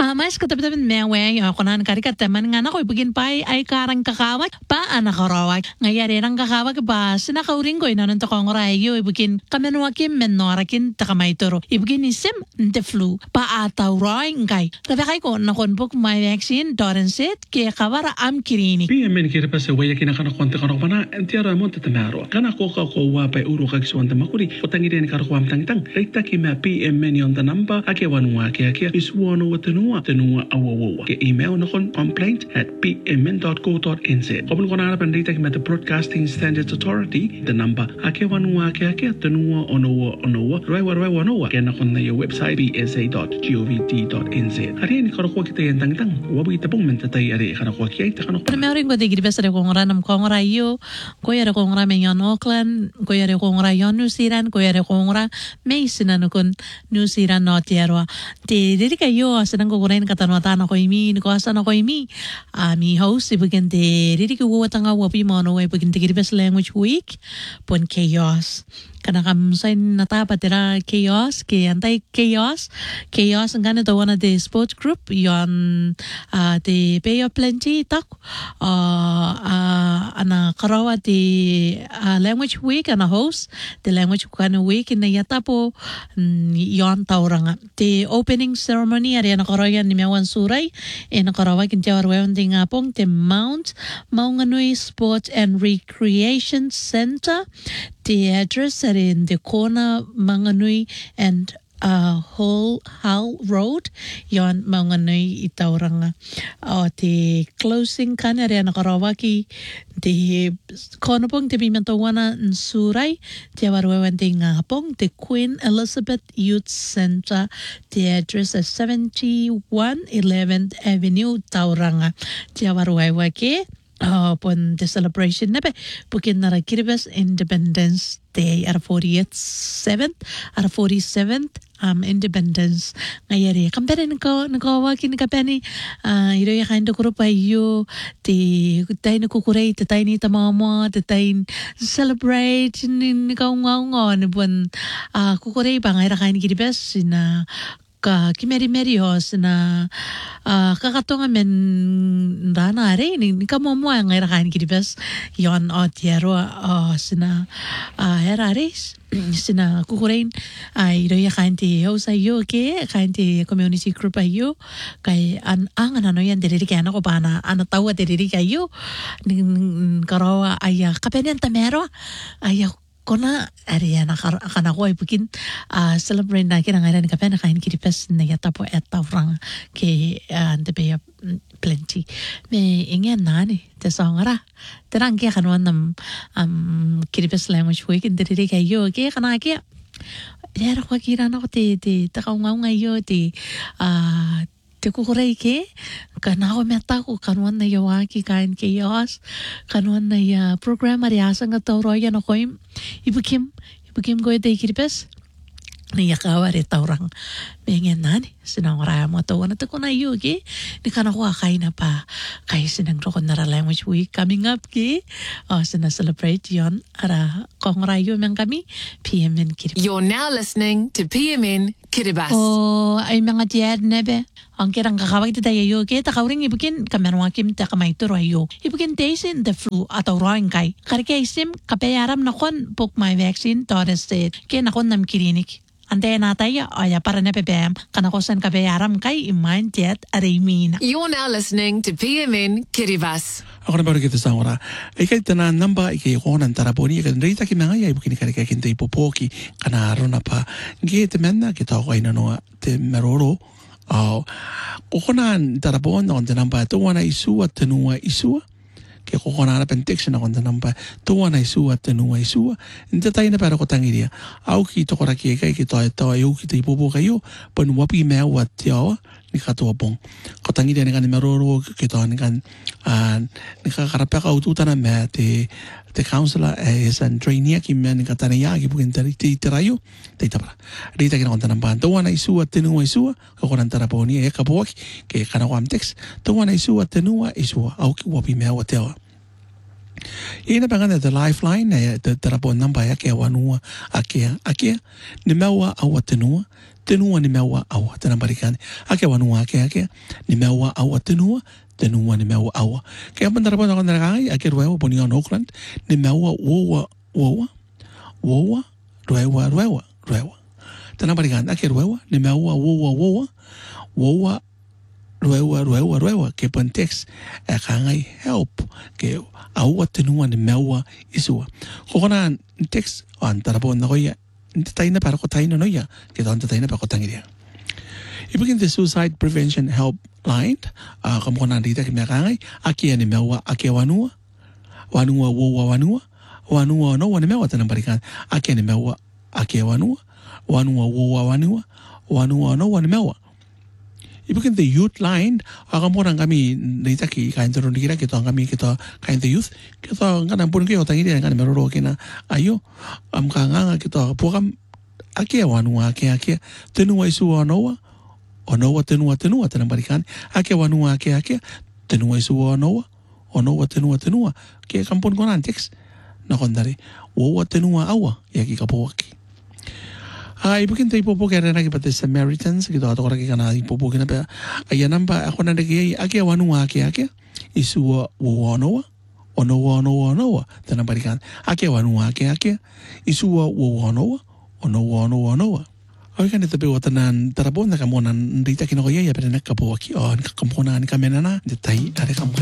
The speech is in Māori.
Mas katabi-tabi mewe kunan karika teman nga na ko ibigin pa ay karang kakawag pa anakarawag. Ngayari rang kakawag ba sinakauring ko inanon to kong rayo ibigin kamenwakim menorakin takamaitoro. Ibigin isim the flu pa ataw roy ngay. Rabakay ko nakonbuk my vaccine dorensit kaya kawara am kirini. PMN kira pa sa waya kinakanakonte kanokbana entiyara mo tatamaro. Kana ko wapay uro kagsuan tamakuri. Utangi din karakwam tangtang. Rekta kima PMN yon tanamba akewanwa kaya iswano watanua tanua awawawa. Ke email nakon complaint@pmn.co.nz. Kopun ko na harapan rekta kima the Broadcasting Standards Authority the number akewanwa kaya tanua onowa raiwa nowa kaya nakon na yung website psa.gov.nz. Ari ni karakwa kita yan tangtang. Wabu itapong mentatay ari karakwa kaya ita kanok. Primero ko digri besa de kongra nam kongra yo ko yare kongra men yon Auckland ko yare kongra yon New Zealand ko yare kongra me sinano kon New Zealand no tierwa te dedika yo asanang ko kuren katanwata na ko imi ko asana ko imi mi host ibigin te dedika wo tanga wo pi mono we ibigin te Kiribati Language Week pon chaos kana kam sain nata patera chaos ke antai chaos ang ganito one of the sports group yon the pay of plenty tak ana karawa the language week ana host the language kana week na yata po yon tauranga the opening ceremony ari ana karawa ni mewan suray en karawa kin jawar weon tinga pong the Mount Maunganui Sports and Recreation Center. The address are in the corner Manganui and Hull Road yon Manganui itauranga the closing kanare nakarawaki the corner pong the bimantawana nsuray tiawarwewenting pong the Queen Elizabeth Youth Center. The address is 71 11th Avenue Tauranga tiawarwewake upon the celebration nabe bukin na Kiribati Independence Day at 47th Independence ngayari kampere nakawakin kapani iro ya kain dokoro pa iyo ti tay nakukuray ti tay ni tamama ti tay celebrate ni kaungaunga buwan kukuray pa ngayra kain Kiribati na ka kimeri-merios na kakatunga men ranare ni kamomo ang irakan Kiribati yon otiero sina heraris sina kukurain ay iro ya kanti hosa yo ke kanti community group ayo kay ang ano yan diri kay ano ko pa na ano tawa diri kayo karawa ay kapenen tamero ay kona area na kana ko ay bukin celebrate na kinangailan ka pa na kain Kiribati na yata po eta orang ke the bay plenty me ingen nani te songara terang ke kanwan nam Kiribati Language Week indiri kayo ke kana ke yara ko kira na ko te takaunga yo te te kukuray ke kanawa meta ko kanuan na yawaki kain chaos kanuan na ya program ari asang atawroyan ako ibukim ko ite Kiribati na yakawari taurang mengen nani sinang raya mo to na to ko na yugi ni kana ko kain na pa kay sinang rokon na Language Week coming up ki sina celebrate yon ara kong rayo men kami PMN Kiribati. You're now listening to PMN Kiribati. Ay mga tiyan nebe ang kirang kakawag ti tayo yugi takawring ibukin kamerwakim ta kamaituro ayo ibukin taysin the flu ataw roing kay karikaisim kapayaram na kon book my vaccine torested kaya nakon nam kilinik. Ante natay aya para na pepem kanakosan kabayaram kay iman jet arimina. You're now listening to PMN Kiribati. Ako na baru kita sahura. Ikay tanan namba ikay ko nan taraboni ikay rita ki mga ya ibukini kare kay kinte ipopoki kana rona pa. Ngi temenna kita ko ay nano te meroro. Kokonan tarabon na konta namba to wana isu at tenua isu. Kaya kukunana penteksyon na konta namba tuwa na isua at tanua isua hindi tayo na para ko tangiria au kito ko rakia kay kito ay tawa yu kita ipupo kayo panuwapi mewat yaw ni katuwa pong ko tangiria ni kan maroro kito ni kan ni kakarapya ka ututan na me te counselor san trainee ki me ni katanaya ki bukin tirayo tayo para rita kina konta namba tuwa na isua at tanua isua kukunan taraponi ay kabuwak kaya kanawam text tuwa na isua at tanua isua au kiwapi mewat yaw Ina pangana the lifeline the tarapo namba ya ke wanua akia ni mewa awa tenua ni mewa awa tanambarikani ake wanua ake ni mewa awa tenua ni mewa awa ke apa tarapo na kandarai ake ruewa poni on Auckland ni mewa ruewa tanambarikani ake ruewa ni mewa ruewa ke pontex kangai help ke awa tenua ni mewa isua kokona text on tarapo na koya taina para ko taina noya ke don taina para ko tangiria ibigin the suicide prevention helpline kamkona dita ke mekangai aki ni mewa ake wanua no wani mewa tanambarikan aki ni mewa ake wanua no wani mewa Ibigin the youth line, akamura kami dita ki kain turun dikira kita kami kita kain the youth kita ngana pun kita tangi dia ngana meroro kena ayo kanga kita pukam ake wanua ake tenua isu onowa tenua tanambarikan ake wanua ake tenua isu onowa tenua ke kampun konan teks na kondari wo tenua awa ya ki kapoki Ibigin tayo po kaya na kipati Samaritans kita ato kora kaya na ipopo kina pa ayan pa ako na nagay ake wanua ake isu onowa tanambarikan ake wanua ake isu onowa Ay kan ito pe watanan tarapon na kamonan dita kinokoya ya pero nakapo aki on kakamponan kamenana detay are kam